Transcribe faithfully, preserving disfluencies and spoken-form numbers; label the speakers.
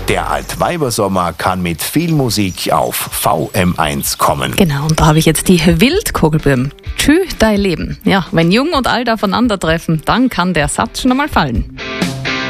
Speaker 1: Der Altweibersommer kann mit viel Musik auf V M eins kommen.
Speaker 2: Genau, und da habe ich jetzt die Wildkugelbirn. Tschü, dein Leben. Ja, wenn Jung und Alt aufeinandertreffen, dann kann der Satz schon einmal fallen.